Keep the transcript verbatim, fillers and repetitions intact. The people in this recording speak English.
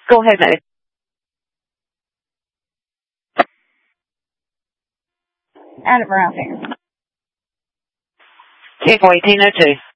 Go ahead, Maddie. Add it around here. Vehicle eighteen oh two.